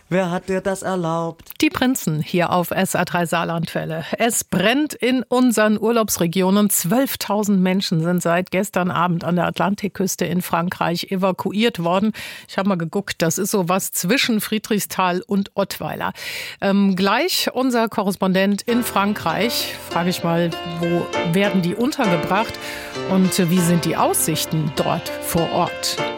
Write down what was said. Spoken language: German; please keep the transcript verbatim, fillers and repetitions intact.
Wer hat dir das erlaubt? Die Prinzen hier auf S R drei Saarlandwelle. Es brennt in unseren Urlaubsregionen. zwölftausend Menschen sind seit gestern Abend an der Atlantikküste in Frankreich evakuiert worden. Ich habe mal geguckt, das ist so was zwischen Friedrichsthal und Ottweiler. Ähm, gleich unser Korrespondent in Frankreich. Frage ich mal, wo werden die untergebracht und wie sind die Aussichten dort vor Ort?